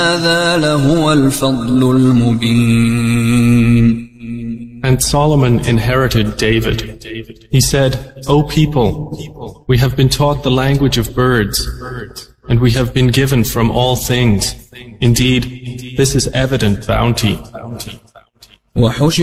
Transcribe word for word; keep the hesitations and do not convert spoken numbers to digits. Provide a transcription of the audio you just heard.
هذا لهو الفضل المبين. And Solomon inherited David. He said, O people, we have been taught the language of birds, and we have been given from all things. Indeed, this is evident bounty.